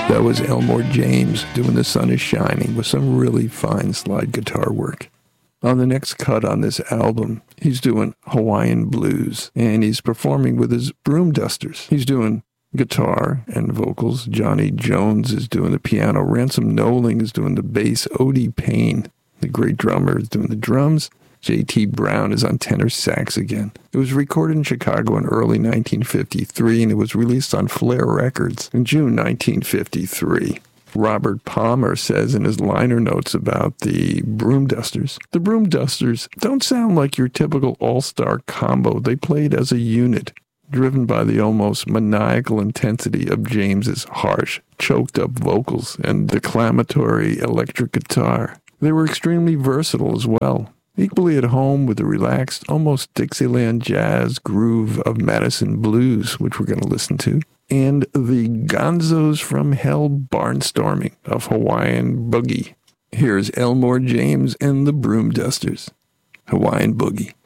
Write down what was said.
That was Elmore James doing The Sun is Shining with some really fine slide guitar work. On the next cut on this album, he's doing Hawaiian blues, and he's performing with his Broom Dusters. He's doing guitar and vocals. Johnny Jones is doing the piano. Ransom Knowling is doing the bass. Odie Payne, the great drummer, is doing the drums. J.T. Brown is on tenor sax again. It was recorded in Chicago in early 1953, and it was released on Flair Records in June 1953. Robert Palmer says in his liner notes about the Broom Dusters, the Broom Dusters don't sound like your typical all-star combo. They played as a unit, driven by the almost maniacal intensity of James's harsh, choked-up vocals and declamatory electric guitar. They were extremely versatile as well. Equally at home with the relaxed, almost Dixieland jazz groove of Madison Blues, which we're going to listen to, and the Gonzos from Hell barnstorming of Hawaiian Boogie. Here's Elmore James and the Broom Dusters, Hawaiian Boogie.